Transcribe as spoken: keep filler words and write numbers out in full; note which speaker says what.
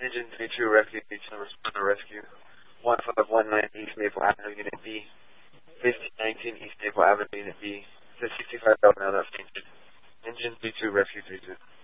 Speaker 1: Engine three two Rescue, number responder rescue. one five one nine East Maple Avenue, Unit B. fifteen nineteen East Maple Avenue, Unit B. Says sixty-five thousand now, that's changed. Engine three two Rescue three two.